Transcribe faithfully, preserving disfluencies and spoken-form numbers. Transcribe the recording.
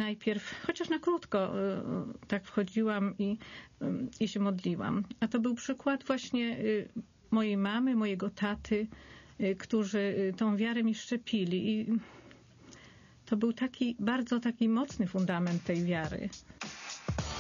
najpierw, chociaż na krótko, tak wchodziłam i, i się modliłam. A to był przykład właśnie mojej mamy, mojego taty, którzy tą wiarę mi szczepili. I to był taki, bardzo taki mocny fundament tej wiary.